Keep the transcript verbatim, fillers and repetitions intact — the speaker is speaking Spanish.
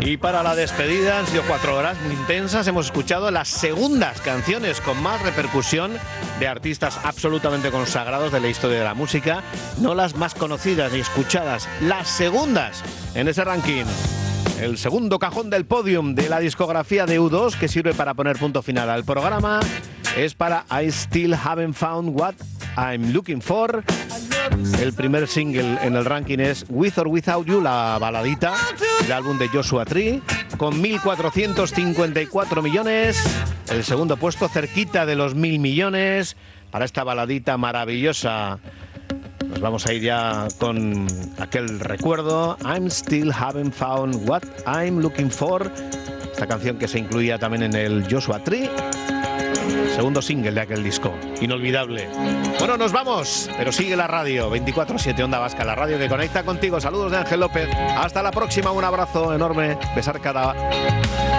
Y para la despedida han sido cuatro horas muy intensas. Hemos escuchado las segundas canciones con más repercusión de artistas absolutamente consagrados de la historia de la música. No las más conocidas y escuchadas, las segundas en ese ranking. El segundo cajón del podium de la discografía de U dos, que sirve para poner punto final al programa, es para I Still Haven't Found What I'm Looking For. El primer single en el ranking es With or Without You, la baladita del álbum de Joshua Tree, con mil cuatrocientos cincuenta y cuatro millones. El segundo puesto cerquita de los mil millones para esta baladita maravillosa. Nos vamos a ir ya con aquel recuerdo, I'm Still Haven't Found What I'm Looking For, esta canción que se incluía también en el Joshua Tree, segundo single de aquel disco, inolvidable. Bueno, nos vamos, pero sigue la radio, veinticuatro siete Onda Vasca, la radio que conecta contigo. Saludos de Ángel López, hasta la próxima, un abrazo enorme, besar cada...